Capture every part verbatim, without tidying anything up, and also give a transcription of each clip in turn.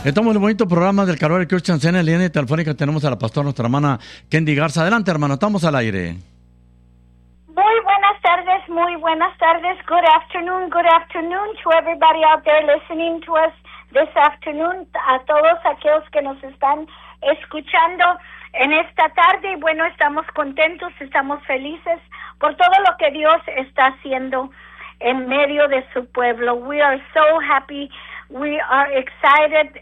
Estamos en el bonito programa del Calvary Christian Center. En línea telefónica tenemos a la pastora, nuestra hermana Kendi Garza. Adelante, hermano, estamos al aire. Muy buenas tardes, muy buenas tardes. Good afternoon, good afternoon to everybody out there listening to us this afternoon. A todos aquellos que nos están escuchando en esta tarde. Y bueno, estamos contentos, estamos felices por todo lo que Dios está haciendo en medio de su pueblo. We are so happy. We are excited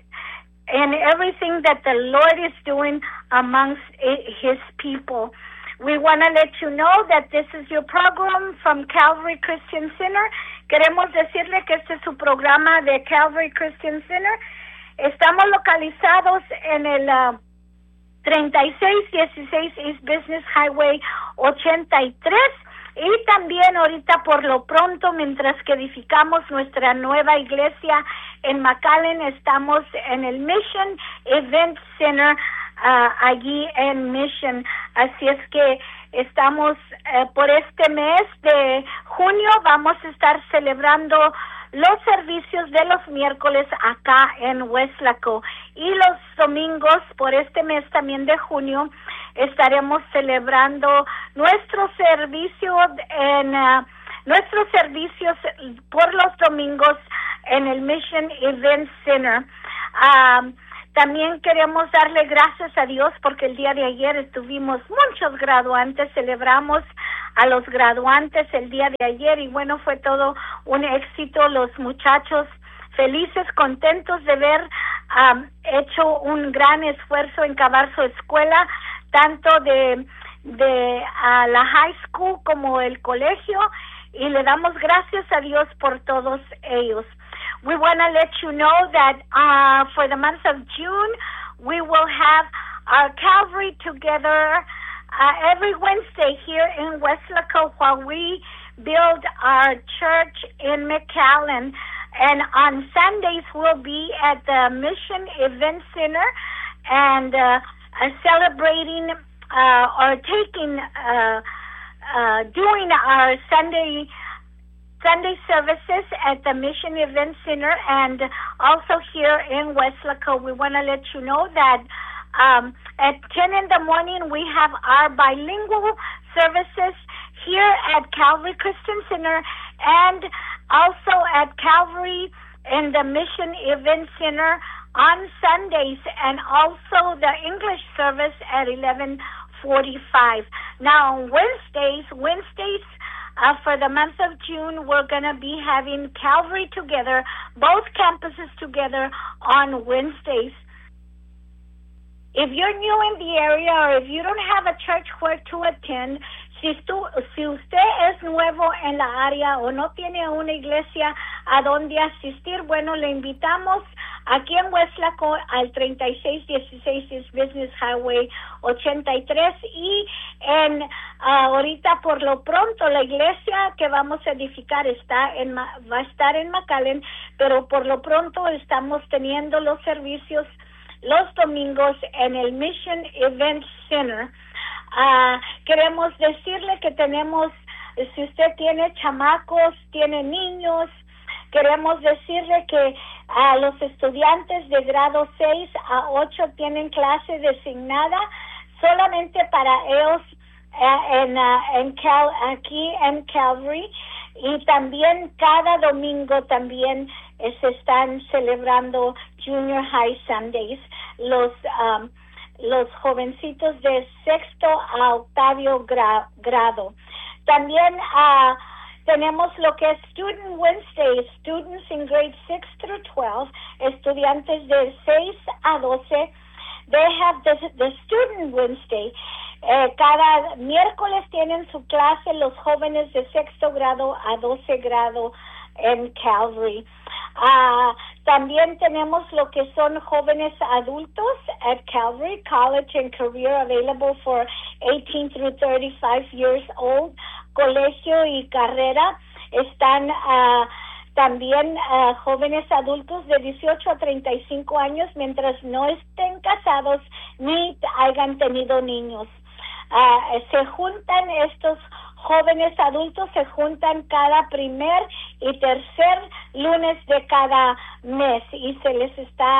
in everything that the Lord is doing amongst His people. We want to let you know that this is your program from Calvary Christian Center. Queremos decirle que este es su programa de Calvary Christian Center. Estamos localizados en el uh, treinta y seis dieciséis East Business Highway ochenta y tres. Y también ahorita por lo pronto, mientras que edificamos nuestra nueva iglesia en McAllen, estamos en el Mission Event Center, uh, allí en Mission. Así es que estamos uh, por este mes de junio, vamos a estar celebrando los servicios de los miércoles acá en Weslaco. Y los domingos, por este mes también de junio, estaremos celebrando nuestro servicio en uh, nuestros servicios por los domingos en el Mission Event Center. Um, también queremos darle gracias a Dios porque el día de ayer estuvimos muchos graduantes, celebramos a los graduantes el día de ayer y bueno, fue todo un éxito. Los muchachos felices, contentos de ver um, hecho un gran esfuerzo en acabar su escuela, tanto de de uh, la high school como el colegio, y le damos gracias a Dios por todos ellos. We want to let you know that uh, for the month of June, we will have our Calvary together uh, every Wednesday here in Weslaco while we build our church in McAllen. And on Sundays, we'll be at the Mission Event Center and uh, uh, celebrating uh, or taking, uh, uh, doing our Sunday Sunday services at the Mission Event Center and also here in Weslaco. We want to let you know that um, at ten in the morning we have our bilingual services here at Calvary Christian Center and also at Calvary in the Mission Event Center on Sundays, and also the English service at eleven forty-five. Now on Wednesdays, Wednesdays Uh, for the month of June, we're going to be having Calvary together, both campuses together on Wednesdays. If you're new in the area or if you don't have a church where to attend, si, tú, si usted es nuevo en la área o no tiene una iglesia a donde asistir, bueno, le invitamos aquí en Weslaco al treinta y seis dieciséis East Business Highway ochenta y tres, y en uh, ahorita por lo pronto la iglesia que vamos a edificar está en va a estar en McAllen, pero por lo pronto estamos teniendo los servicios los domingos en el Mission Event Center. Uh, queremos decirle que tenemos, si usted tiene chamacos, tiene niños, queremos decirle que a uh, los estudiantes de grado seis a ocho tienen clase designada solamente para ellos uh, en, uh, en Cal, aquí en Calvary, y también cada domingo también eh, se están celebrando Junior High Sundays, los um, los jovencitos de sexto a octavo gra grado. También uh, tenemos lo que es Student Wednesday, students in grade six through twelve, estudiantes de seis a doce. They have the, the Student Wednesday. Eh, cada miércoles tienen su clase los jóvenes de sexto grado a doce grado en Calvary. Uh, también tenemos lo que son jóvenes adultos at Calvary, college and career available for eighteen through thirty-five years old. Colegio y carrera están uh, también uh, jóvenes adultos de dieciocho a treinta y cinco años mientras no estén casados ni hayan tenido niños. Uh, se juntan estos jóvenes adultos, se juntan cada primer y tercer lunes de cada mes y se les está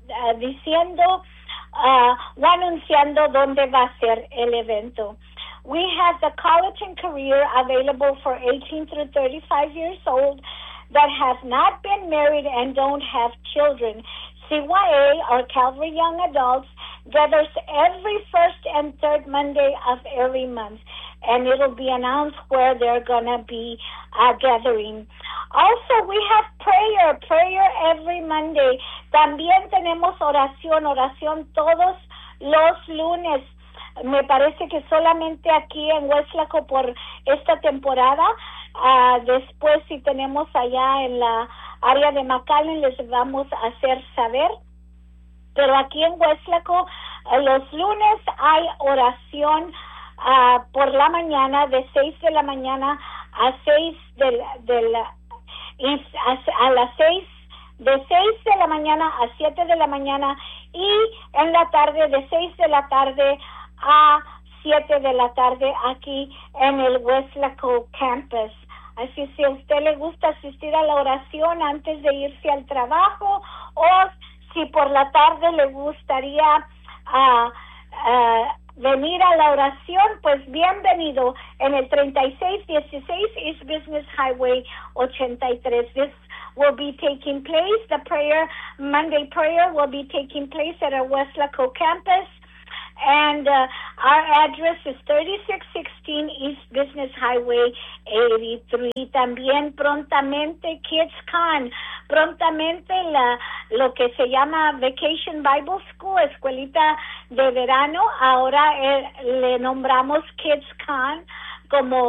uh, diciendo uh, o anunciando dónde va a ser el evento. We have the college and career available for eighteen through thirty-five years old that have not been married and don't have children. C Y A, or Calvary Young Adults, gathers every first and third Monday of every month, and it'll be announced where they're going to be uh, gathering. Also, we have prayer, prayer every Monday. También tenemos oración, oración todos los lunes. Me parece que solamente aquí en Weslaco por esta temporada. Uh, después, si tenemos allá en la área de McAllen, les vamos a hacer saber. Pero aquí en Weslaco, uh, los lunes hay oración uh, por la mañana, de seis de la mañana a seis de, de la, y a, a las seis, de seis de la mañana a siete de la mañana, y en la tarde de seis de la tarde a siete de la tarde aquí en el Weslaco Campus. Así si a usted le gusta asistir a la oración antes de irse al trabajo, o si por la tarde le gustaría uh, uh, venir a la oración, pues bienvenido en el treinta y seis dieciséis East Business Highway ochenta y tres. This will be taking place, the prayer, Monday prayer will be taking place at our Weslaco campus. And uh, our address is thirty-six sixteen East Business Highway eighty-three. También prontamente KidsCon, prontamente la, lo que se llama Vacation Bible School, escuelita de verano. Ahora eh, le nombramos KidsCon como